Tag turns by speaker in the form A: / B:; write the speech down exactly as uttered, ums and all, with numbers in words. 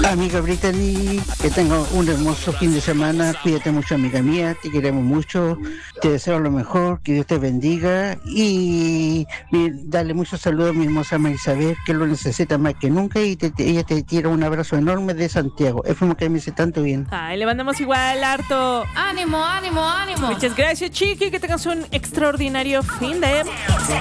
A: Amiga Brittany, que tenga un hermoso fin de semana. Cuídate mucho, amiga mía. Te queremos mucho. Te deseo lo mejor. Que Dios te bendiga. Y, y dale muchos saludos a mi hermosa Marisabel, que lo necesita más que nunca. Y te, te- ella te tira un abrazo enorme de Santiago. Es como que me dice tanto bien.
B: Ay, le mandamos igual harto.
C: Ánimo, ánimo, ánimo.
B: Muchas gracias, Chiqui. Que tengas un extraordinario fin de